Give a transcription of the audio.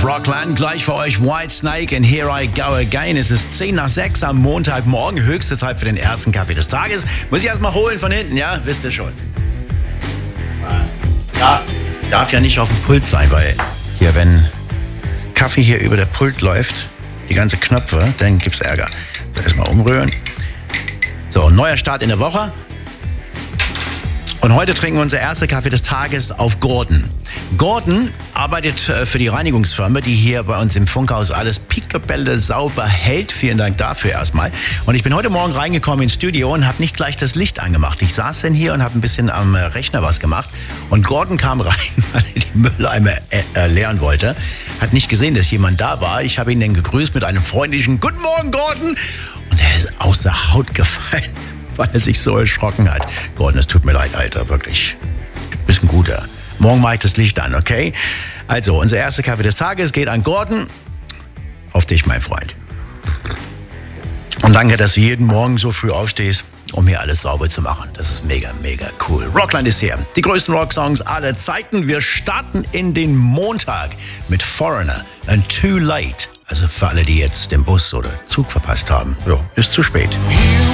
Rockland. Gleich für euch Whitesnake and Here I Go Again. Es ist 5:10 am Montagmorgen. Höchste Zeit für den ersten Kaffee des Tages. Muss ich erstmal holen von hinten, ja? Wisst ihr schon. Ja, darf ja nicht auf dem Pult sein, weil hier, wenn Kaffee hier über der Pult läuft, die ganze Knöpfe, dann gibt's Ärger. Erstmal umrühren. So, neuer Start in der Woche. Und heute trinken wir unser erster Kaffee des Tages auf Gordon. Gordon arbeitet für die Reinigungsfirma, die hier bei uns im Funkhaus alles picobello sauber hält. Vielen Dank dafür erstmal. Und ich bin heute Morgen reingekommen ins Studio und habe nicht gleich das Licht angemacht. Ich saß dann hier und habe ein bisschen am Rechner was gemacht. Und Gordon kam rein, weil er die Mülleimer leeren wollte. Hat nicht gesehen, dass jemand da war. Ich habe ihn dann gegrüßt mit einem freundlichen Guten Morgen, Gordon. Und er ist außer Haut gefallen, weil er sich so erschrocken hat. Gordon, es tut mir leid, Alter, wirklich. Du bist ein Guter. Morgen mache ich das Licht an, okay? Also, unser erster Kaffee des Tages geht an Gordon. Auf dich, mein Freund. Und danke, dass du jeden Morgen so früh aufstehst, um hier alles sauber zu machen. Das ist mega, mega cool. Rockland ist hier. Die größten Rocksongs aller Zeiten. Wir starten in den Montag mit Foreigner and Too Late. Also für alle, die jetzt den Bus oder Zug verpasst haben. Jo, ist zu spät.